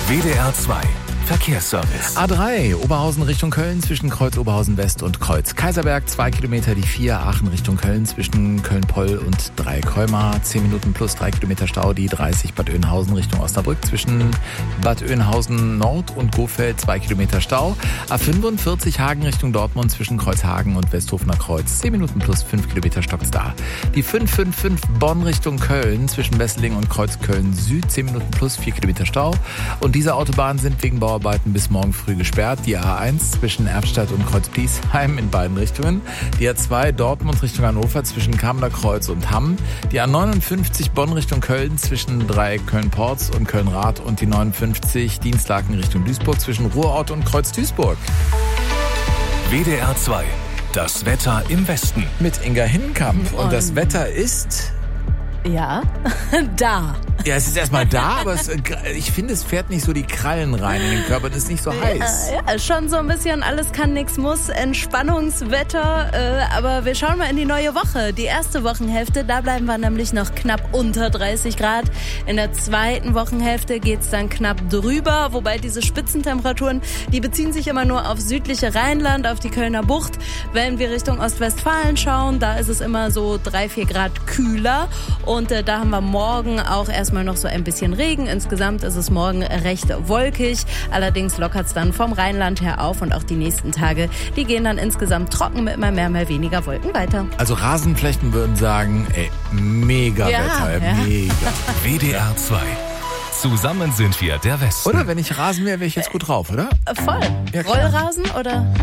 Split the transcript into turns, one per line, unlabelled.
WDR 2 Verkehrsservice.
A3, Oberhausen Richtung Köln zwischen Kreuz Oberhausen West und Kreuz Kaiserberg. 2 Kilometer die 4, Aachen Richtung Köln zwischen Köln-Poll und Dreieckholmar. 10 Minuten plus 3 Kilometer Stau. Die 30 Bad Oeynhausen Richtung Osnabrück zwischen Bad Oeynhausen Nord und Gohfeld. 2 Kilometer Stau. A45 Hagen Richtung Dortmund zwischen Kreuzhagen und Westhofener Kreuz. 10 Minuten plus 5 Kilometer Stocks da. Die 555 Bonn Richtung Köln zwischen Wesseling und Kreuz Köln Süd. 10 Minuten plus 4 Kilometer Stau. Und diese Autobahnen sind wegen Bauarbeiten bis morgen früh gesperrt. Die A1 zwischen Erftstadt und Kreuz-Bliesheim in beiden Richtungen. Die A2 Dortmund Richtung Hannover zwischen Kamener Kreuz und Hamm. Die A59 Bonn Richtung Köln zwischen Dreieck Köln-Porz und Köln-Rath. Und die 59 Dienstlaken Richtung Duisburg zwischen Ruhrort und Kreuz-Duisburg.
WDR 2, das Wetter im Westen.
Mit Inga Hinkamp. Und das Wetter ist...
Ja, da.
Ja, es ist erstmal da, aber ich finde, es fährt nicht so die Krallen rein in den Körper und ist nicht so heiß.
Ja, schon so ein bisschen alles kann, nix muss, Entspannungswetter. Aber wir schauen mal in die neue Woche. Die erste Wochenhälfte, da bleiben wir nämlich noch knapp unter 30 Grad. In der zweiten Wochenhälfte geht's dann knapp drüber. Wobei diese Spitzentemperaturen, die beziehen sich immer nur auf südliche Rheinland, auf die Kölner Bucht. Wenn wir Richtung Ostwestfalen schauen, da ist es immer so 3-4 Grad kühler. Und da haben wir morgen auch erstmal noch so ein bisschen Regen. Insgesamt ist es morgen recht wolkig. Allerdings lockert es dann vom Rheinland her auf. Und auch die nächsten Tage, die gehen dann insgesamt trocken mit mal mehr, mal weniger Wolken weiter.
Also Rasenflächen würden sagen, mega Wetter,
ja.
mega.
WDR 2. Zusammen sind wir der Westen.
Oder wenn ich Rasen wäre, wäre ich jetzt gut drauf, oder?
Voll.
Ja, klar.
Rollrasen oder...